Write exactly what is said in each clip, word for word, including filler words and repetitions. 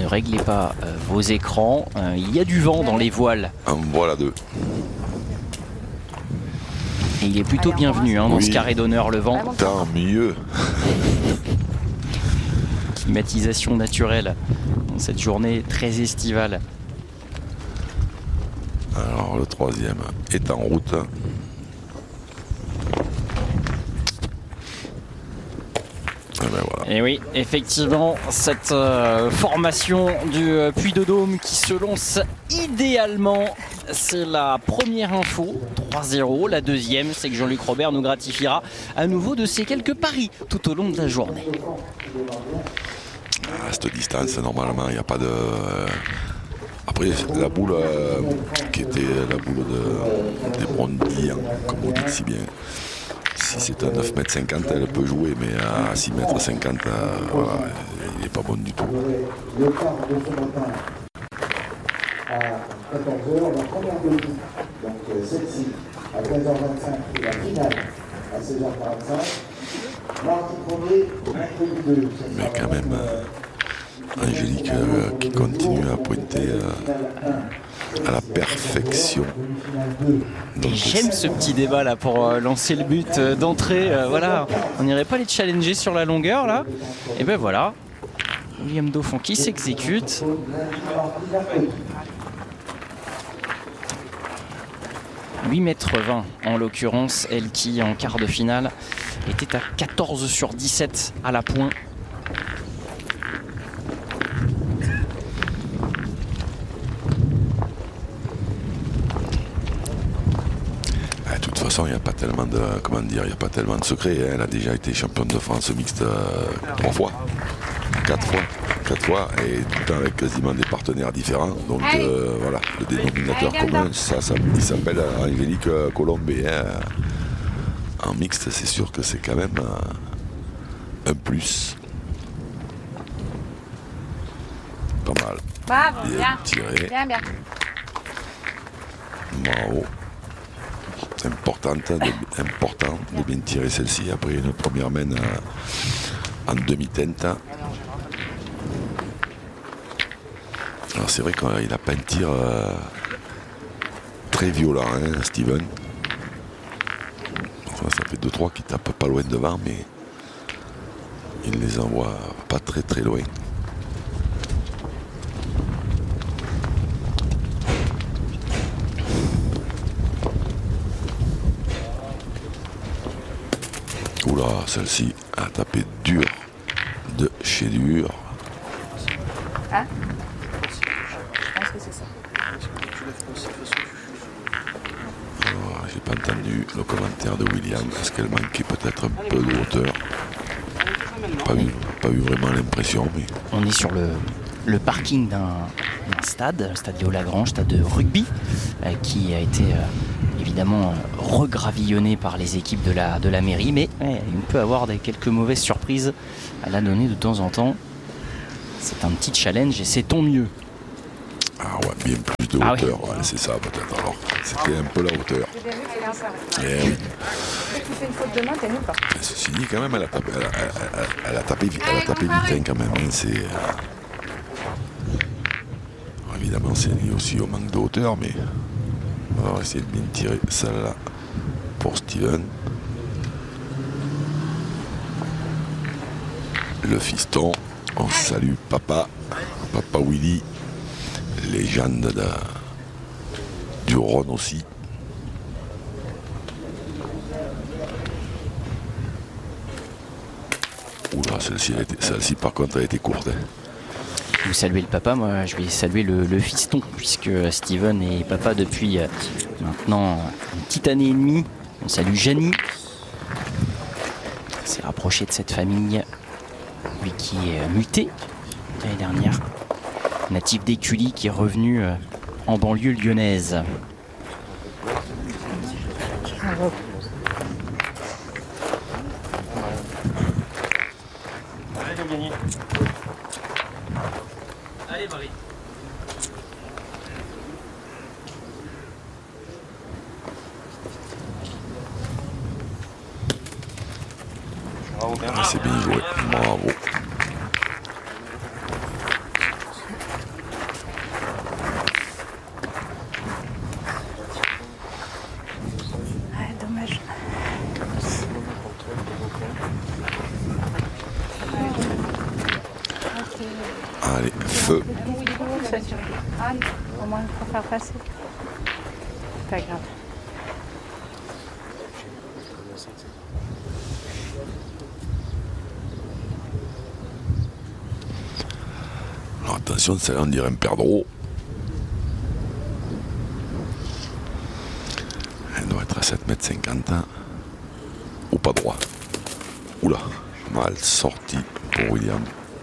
ne réglez pas euh, vos écrans. Euh, il y a du vent dans les voiles. En voilà deux. Et il est plutôt Allez, bienvenu hein, dans oui. ce carré d'honneur, le vent. Tant mieux. Climatisation naturelle dans cette journée très estivale. Alors le troisième est en route. Et, ben voilà. Et oui, effectivement, cette euh, formation du euh, Puy-de-Dôme qui se lance idéalement, c'est la première info, trois zéro. La deuxième, c'est que Jean-Luc Robert nous gratifiera à nouveau de ses quelques paris tout au long de la journée. À cette distance, normalement, il n'y a pas de... Après, la boule euh, qui était la boule de, des Brondillants, comme on dit si bien. Si c'est à neuf mètres cinquante, elle peut jouer, mais à six mètres cinquante, euh, voilà, il n'est pas bon du tout. Le quart de ce matin à quatorze heures, la première de l'équipe, donc celle-ci, à quinze heures vingt-cinq, et la finale à seize heures quarante-cinq. Mardi premier, mercredi deux. Mais quand même, euh, Angélique euh, qui continue à pointer euh, à la perfection. Donc, j'aime ce petit débat là pour euh, lancer le but euh, d'entrée. Euh, voilà, on n'irait pas les challenger sur la longueur là. Et ben voilà, William Dauphin qui s'exécute. huit mètres vingt en l'occurrence, elle qui en quart de finale était à quatorze sur dix-sept à la pointe. De toute façon, il n'y a pas tellement de comment dire, il n'y a pas tellement de secret. Hein. Elle a déjà été championne de France mixte euh, trois fois, quatre fois, quatre fois, et tout le temps avec quasiment des partenaires différents. Donc euh, voilà, le dénominateur commun, ça, ça il s'appelle Angélique Colombet. Hein. En mixte, c'est sûr que c'est quand même euh, un plus. Pas mal. Bravo, bien, bien tiré. Bien, bien. Bravo. C'est important de, important de bien tirer celle-ci. Après une première main euh, en demi-teinte. Alors c'est vrai qu'il n'a pas un tir euh, très violent, hein, Steven. Enfin, ça fait deux trois qui tapent pas loin devant, mais il les envoie pas très très loin. Oula, celle-ci a tapé dur de chez dur. Hein? Je pense que c'est ça. Alors, j'ai pas entendu le commentaire de William. Est-ce qu'elle manquait peut-être un peu de hauteur? Pas eu, pas eu vraiment l'impression, mais... On est sur le, le parking d'un stade, le stade Léo Lagrange, stade de rugby, euh, qui a été... Euh, évidemment regravillonné par les équipes de la, de la mairie, mais ouais, il peut avoir des, quelques mauvaises surprises à la donner de temps en temps. C'est un petit challenge et c'est tant mieux. Ah ouais, bien plus de ah hauteur, oui. Ouais, c'est ça peut-être alors. C'était un peu la hauteur. Et oui. Tu fais une faute de main, t'es nul pas. Ceci dit, quand même, elle a tapé, elle a, elle a, elle a tapé, elle a tapé vite hein, quand même. Hein, c'est, euh... évidemment, c'est lié aussi au manque de hauteur, mais... On va essayer de bien tirer celle-là pour Steven. Le fiston, on salue papa, papa Willy, légende de, du Rhône aussi. Oula, celle-ci, celle-ci par contre a été courte. Hein. Vous saluez le papa, moi je vais saluer le, le fiston, puisque Steven est papa depuis euh, maintenant une petite année et demie. On salue Janie. Il s'est rapproché de cette famille, lui qui est euh, muté l'année dernière. Natif d'Écully qui est revenu euh, en banlieue lyonnaise. Bravo. Allez Marie. Ah, c'est bien joué, bravo. Allez, feu. Allez, au moins pour faire passer. Pas grave. Alors attention, celle-là on dirait un perdreau. Elle doit être à sept mètres cinquante. Ou pas droit. Oula, mal sorti pour William.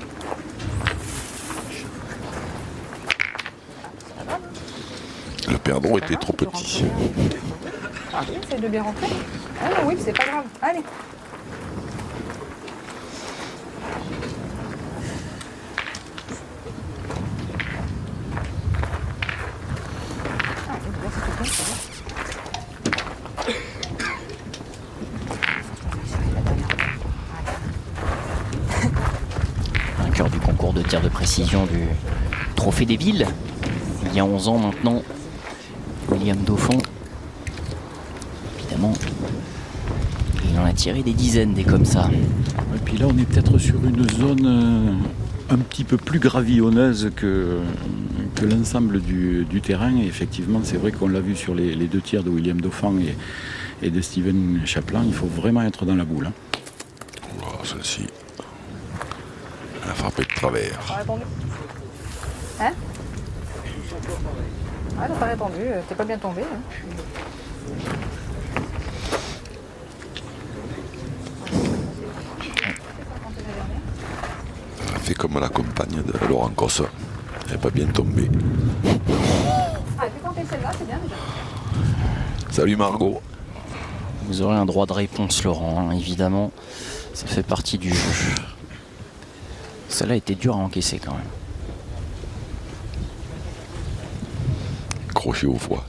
Le perdreau était trop petit. Allez, essaye de bien rentrer. Ah non, oui, c'est pas grave. Allez. Vainqueur du concours de tir de précision du Trophée des Villes. Il y a onze ans maintenant, William Dauphin. Évidemment, il en a tiré des dizaines des comme ça. Et puis là, on est peut-être sur une zone euh, un petit peu plus gravillonneuse que, que l'ensemble du, du terrain. Et effectivement, c'est vrai qu'on l'a vu sur les, les deux tirs de William Dauphin et, et de Steven Chaplin. Il faut vraiment être dans la boule. Hein. Oh, celle-ci. Elle a frappé de travers. T'as répondu. Hein? Ah, t'as pas répondu. T'es pas bien tombé. Hein. Elle a fait comme la compagne de Laurent Cosse. Elle n'est pas bien tombée. Ah, tu tenté celle-là, c'est bien déjà. Salut Margot. Vous aurez un droit de réponse, Laurent, hein, évidemment. Ça fait partie du jeu. Celle-là était dure à encaisser quand même. Crochet au foie.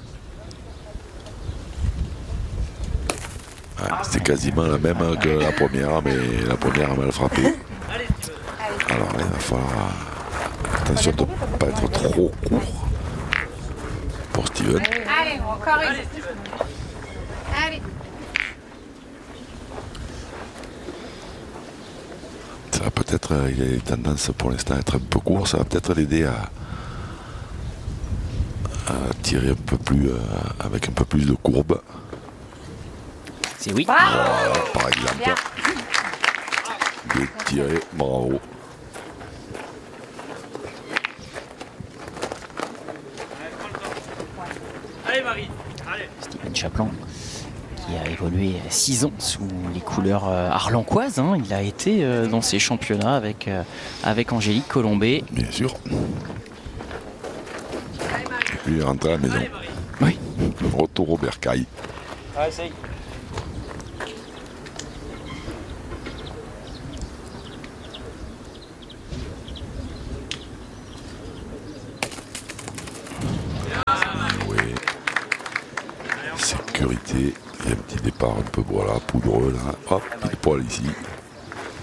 Ouais, c'était quasiment la même que la première, mais la première a mal frappé. Alors là, il va falloir attention de ne pas être trop court pour Steven. Allez, encore une. Allez. Ça va peut-être, il a tendance pour l'instant à être un peu court, ça va peut-être l'aider à, à tirer un peu plus, euh, avec un peu plus de courbe. C'est oui. Voilà, par exemple. Bien tiré, bravo. Allez Marie, allez. Steven Chaplin, qui a évolué six ans sous les couleurs euh, arlencoises. Hein. Il a été euh, dans ces championnats avec, euh, avec Angélique Colombet. Bien sûr. Et puis il est rentré à la maison. Oui. Retour au bercail. Allez, essaye. Oui. Sécurité. Il y a un petit départ un peu voilà, poudreux là. Hop, pile poil ici.